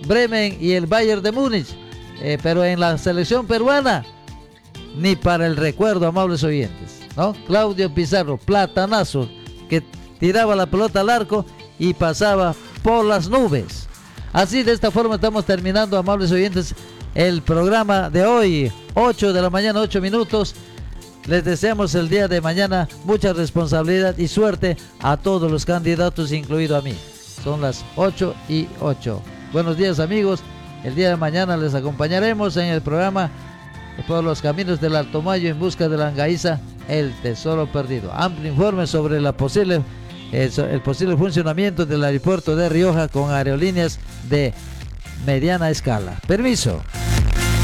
Bremen y el Bayern de Múnich. Pero en la selección peruana, ni para el recuerdo, amables oyentes, ¿no? Claudio Pizarro, platanazo, que tiraba la pelota al arco y pasaba por las nubes. Así, de esta forma estamos terminando, amables oyentes, el programa de hoy, 8 de la mañana, 8 minutos. Les deseamos el día de mañana mucha responsabilidad y suerte a todos los candidatos, incluido a mí. Son las 8:08. Buenos días, amigos. El día de mañana les acompañaremos en el programa por los caminos del Alto Mayo en busca de la Angaiza, el tesoro perdido. Amplio informe sobre el posible funcionamiento del aeropuerto de Rioja con aerolíneas de mediana escala. Permiso.